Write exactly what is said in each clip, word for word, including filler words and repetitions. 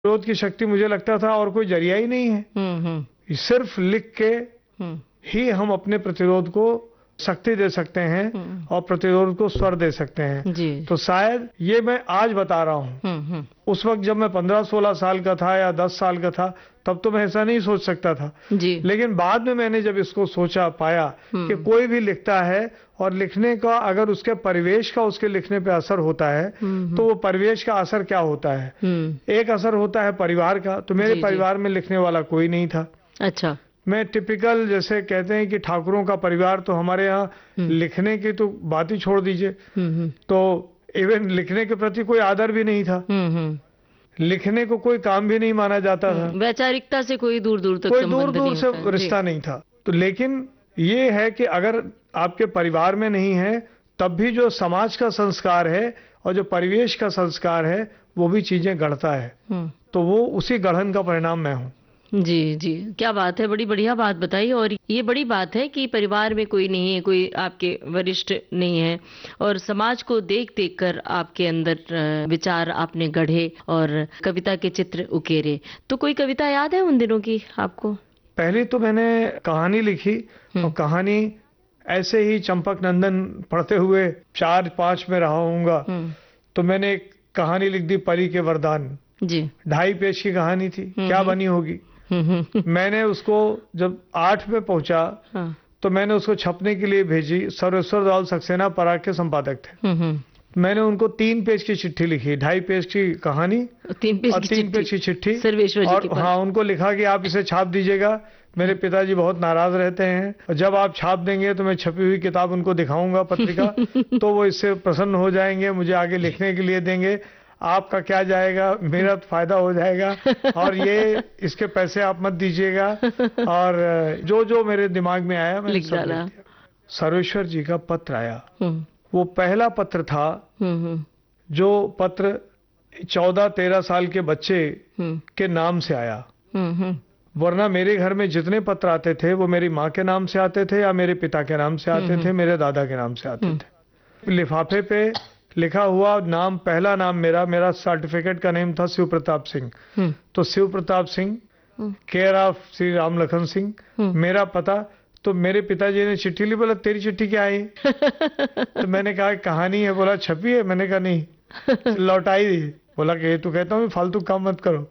प्रतिरोध की शक्ति मुझे लगता था और कोई जरिया ही नहीं है। हम्म हम्म सिर्फ लिख के हम्म ही हम अपने प्रतिरोध को शक्ति दे सकते हैं हम्म, और प्रतिरोध को स्वर दे सकते हैं। जी। तो शायद ये मैं आज बता रहा हूँ, हम्म हम्म उस वक्त जब मैं पंद्रह सोलह साल का था या दस साल का था तब तो मैं ऐसा नहीं सोच सकता था। जी। लेकिन बाद में मैंने जब इसको सोचा पाया कि हम्म कोई भी लिखता है और लिखने का अगर उसके परिवेश का उसके लिखने पे असर होता है हम्म तो वो परिवेश का असर क्या होता है। हम्म, एक असर होता है परिवार का, तो मेरे जी जी। परिवार में लिखने वाला कोई नहीं था। अच्छा। मैं टिपिकल, जैसे कहते हैं कि ठाकुरों का परिवार, तो हमारे यहाँ हम्म लिखने की तो बात ही छोड़ दीजिए, हम्म हम्म तो इवन लिखने के प्रति कोई आदर भी नहीं था, हम्म हम्म, लिखने को कोई काम भी नहीं माना जाता था, हम्म, वैचारिकता से कोई दूर दूर तक कोई दूर संबंध दूर नहीं से होता है। जी। रिश्ता नहीं था। तो लेकिन ये है कि अगर आपके परिवार में नहीं है तब भी जो समाज का संस्कार है और जो परिवेश का संस्कार है वो भी चीजें गढ़ता है, हम्म, तो वो उसी गढ़न का परिणाम मैं हूँ। जी जी, क्या बात है, बड़ी बढ़िया बात बताई। और ये बड़ी बात है कि परिवार में कोई नहीं है, कोई आपके वरिष्ठ नहीं है, और समाज को देख देख कर आपके अंदर अ, विचार आपने गढ़े और कविता के चित्र उकेरे। तो कोई कविता याद है उन दिनों की आपको? पहले तो मैंने कहानी लिखी, और हम्म कहानी ऐसे ही चंपक नंदन पढ़ते हुए चार पांच में रहा हूँगा, हम्म, तो मैंने एक कहानी लिख दी, परी के वरदान। जी। ढाई पेज की कहानी थी, हम्म क्या हम्म बनी होगी। हम्म हम्म, मैंने उसको जब आठ में पहुंचा हाँ, तो मैंने उसको छपने के लिए भेजी। सर्वेश्वर दाल सक्सेना पराग के संपादक थे। हम्म हम्म, मैंने उनको तीन पेज की चिट्ठी लिखी, ढाई पेज की कहानी तीन पेज और की तीन पेज चिट्ठी की चिट्ठी, सर्वेश्वर जी और के पास। हाँ उनको लिखा कि आप इसे छाप दीजिएगा। मेरे पिताजी बहुत नाराज रहते हैं, और जब आप छाप देंगे तो मैं छपी हुई किताब उनको दिखाऊंगा, पत्रिका, तो वो इससे प्रसन्न हो जाएंगे, मुझे आगे लिखने के लिए देंगे। आपका क्या जाएगा, मेरा तो फायदा हो जाएगा, और ये इसके पैसे आप मत दीजिएगा। और जो जो मेरे दिमाग में आया मैंने लिख सब लिख डाला। दिया। सर्वेश्वर जी का पत्र आया, हम्म वो पहला पत्र था हम्म हम्म जो पत्र चौदह तेरह साल के बच्चे हम्म के नाम से आया। हम्म हम्म, वरना मेरे घर में जितने पत्र आते थे वो मेरी माँ के नाम से आते थे, या मेरे पिता के नाम से आते हम्म, थे, मेरे दादा के नाम से आते हम्म, थे। लिफाफे पे लिखा हुआ नाम, पहला नाम मेरा मेरा सर्टिफिकेट का नेम था शिव प्रताप सिंह। हम्म, तो शिव प्रताप सिंह, हम्म, केयर ऑफ श्री राम लखन सिंह, हम्म। मेरा पता। तो मेरे पिताजी ने चिट्ठी ली, बोला तेरी चिट्ठी क्या आई। तो मैंने कहा कहानी है। बोला छपी है। मैंने कहा नहीं, लौटाई दी। बोला कि तू कहता हूँ फालतू काम मत करो।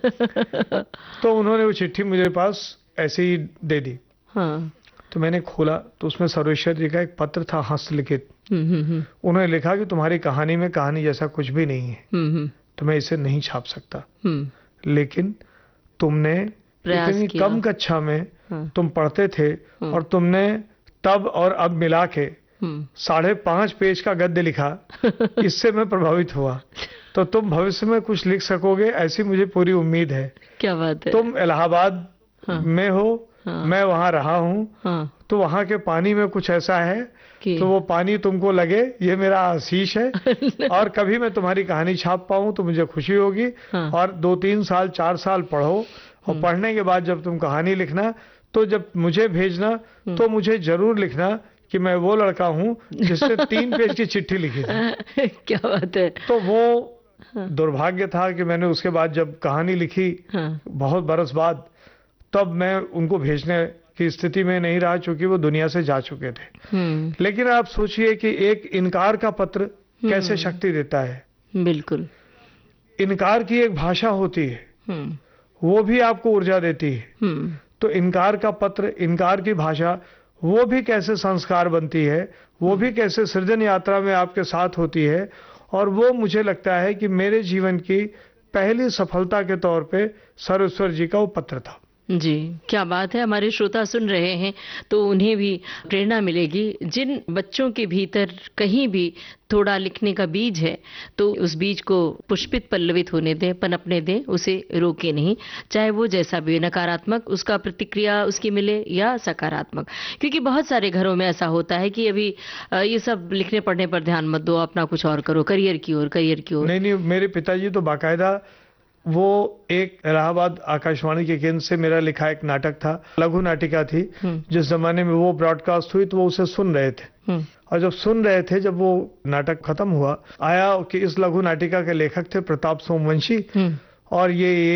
तो उन्होंने वो चिट्ठी मुझे पास ऐसे ही दे दी। हाँ। तो मैंने खोला तो उसमें सर्वेश्वर जी का एक पत्र था, हस्तलिखित। हम्म हम्म हम्म उन्होंने लिखा कि तुम्हारी कहानी में कहानी जैसा कुछ भी नहीं है, हम्म तो मैं इसे नहीं छाप सकता, हम्म, लेकिन तुमने प्रयास इतनी किया। कम कक्षा में हाँ, तुम पढ़ते थे, हाँ, और तुमने तब और अब मिला के हम्म। साढ़े पांच पेज का गद्य लिखा, इससे मैं प्रभावित हुआ। तो तुम भविष्य में कुछ लिख सकोगे ऐसी मुझे पूरी उम्मीद है। क्या बात है। तुम इलाहाबाद हाँ, में हो, हाँ, मैं वहां रहा हूँ, हाँ, तो वहां के पानी में कुछ ऐसा है कि तो वो पानी तुमको लगे, ये मेरा आशीष है। और कभी मैं तुम्हारी कहानी छाप पाऊं तो मुझे खुशी होगी। हाँ, और दो तीन साल चार साल पढ़ो, और पढ़ने के बाद जब तुम कहानी लिखना तो जब मुझे भेजना तो मुझे जरूर लिखना कि मैं वो लड़का हूँ जिससे तीन पेज की चिट्ठी लिखी थी। क्या बात है। तो वो हाँ, दुर्भाग्य था कि मैंने उसके बाद जब कहानी लिखी हाँ, बहुत बरस बाद, तब मैं उनको भेजने की स्थिति में नहीं रहा, चूंकि वो दुनिया से जा चुके थे। हम्म, लेकिन आप सोचिए कि एक इनकार का पत्र कैसे शक्ति देता है। बिल्कुल। इनकार की एक भाषा होती है, हम्म वो भी आपको ऊर्जा देती है। हम्म तो इनकार का पत्र, इनकार की भाषा, वो भी कैसे संस्कार बनती है, वो भी कैसे सृजन यात्रा में आपके साथ होती है। और वो मुझे लगता है कि मेरे जीवन की पहली सफलता के तौर पे सर्वेश्वर जी का वो पत्र था। जी, क्या बात है। हमारे श्रोता सुन रहे हैं तो उन्हें भी प्रेरणा मिलेगी। जिन बच्चों के भीतर कहीं भी थोड़ा लिखने का बीज है तो उस बीज को पुष्पित पल्लवित होने दें, पनपने दें, उसे रोके नहीं, चाहे वो जैसा भी नकारात्मक उसका प्रतिक्रिया उसकी मिले या सकारात्मक। क्योंकि बहुत सारे घरों में ऐसा होता है कि अभी अ, ये सब लिखने पढ़ने पर ध्यान मत दो, अपना कुछ और करो, करियर की ओर करियर की ओर। नहीं नहीं, मेरे पिताजी तो बाकायदा, वो एक इलाहाबाद आकाशवाणी के केंद्र से मेरा लिखा एक नाटक था, लघु नाटिका थी, हम्म जिस जमाने में वो ब्रॉडकास्ट हुई तो वो उसे सुन रहे थे। हम्म और जब सुन रहे थे, जब वो नाटक खत्म हुआ, आया कि इस लघु नाटिका के लेखक थे प्रताप सोमवंशी। हम्म और ये